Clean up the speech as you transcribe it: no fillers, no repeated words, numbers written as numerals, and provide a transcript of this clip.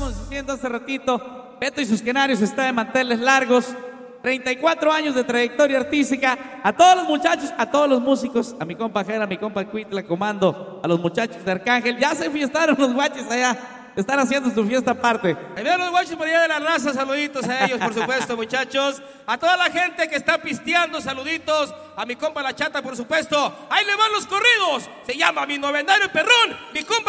estábamos diciendo hace ratito, Beto y sus Canarios está de manteles largos. 34 años de trayectoria artística. A todos los muchachos, a todos los músicos, a mi compa Jera, a mi compa Cuitla Comando, a los muchachos de Arcángel. Ya se fiestaron los guaches allá. Están haciendo su fiesta aparte. Ahí veo los guachos por allá de la raza, saluditos a ellos, por supuesto, muchachos. A toda la gente que está pisteando, saluditos. A mi compa La Chata, por supuesto. Ahí le van los corridos. Se llama Mi Novenario Perrón. Mi compa